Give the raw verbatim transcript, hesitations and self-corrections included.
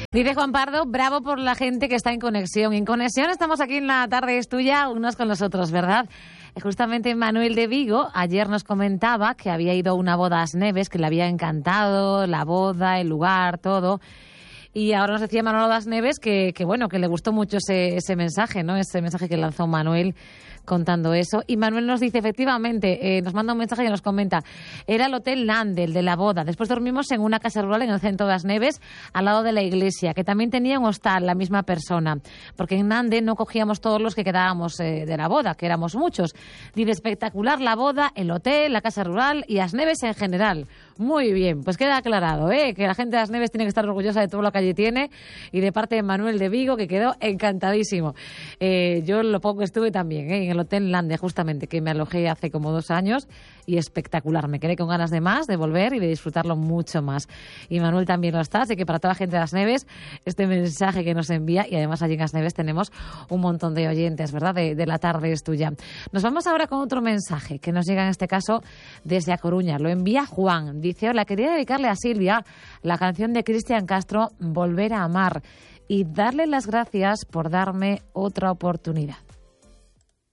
Dice Juan Pardo, bravo por la gente que está en conexión. En conexión estamos aquí en La Tarde es Tuya, unos con los otros, ¿verdad? Justamente Manuel de Vigo ayer nos comentaba que había ido a una boda a Asneves, que le había encantado la boda, el lugar, todo. Y ahora nos decía Manolo Das Neves que, que bueno, que le gustó mucho ese, ese mensaje, ¿no? Ese mensaje que lanzó Manuel contando eso. Y Manuel nos dice, efectivamente, eh, nos manda un mensaje y nos comenta, era el Hotel Lande, el de la boda. Después dormimos en una casa rural en el centro de Das Neves, al lado de la iglesia, que también tenía un hostal, la misma persona. Porque en Lande no cogíamos todos los que quedábamos eh, de la boda, que éramos muchos. Dice, espectacular la boda, el hotel, la casa rural y Das Neves en general. Muy bien, pues queda aclarado, ¿eh? Que la gente de Das Neves tiene que estar orgullosa de todo lo que allí tiene, y de parte de Manuel de Vigo, que quedó encantadísimo. Eh, yo lo poco estuve también, ¿eh? En el Hotel Lande, justamente, que me alojé hace como dos años, y espectacular. Me quedé con ganas de más, de volver y de disfrutarlo mucho más. Y Manuel también lo está, así que para toda la gente de Das Neves, este mensaje que nos envía, y además allí en Das Neves tenemos un montón de oyentes, ¿verdad? De, de La Tarde es Tuya. Nos vamos ahora con otro mensaje que nos llega en este caso desde A Coruña. Lo envía Juan. Dice, hola, quería dedicarle a Silvia la canción de Cristian Castro, Volver a amar, y darle las gracias por darme otra oportunidad.